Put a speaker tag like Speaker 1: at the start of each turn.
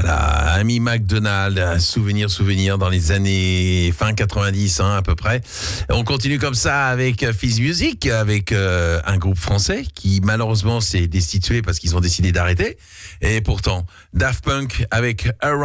Speaker 1: Voilà, Amy McDonald, souvenir dans les années fin 90 à peu près. On continue comme ça avec Fizz Music, avec un groupe français qui malheureusement s'est destitué parce qu'ils ont décidé d'arrêter. Et pourtant, Daft Punk avec Around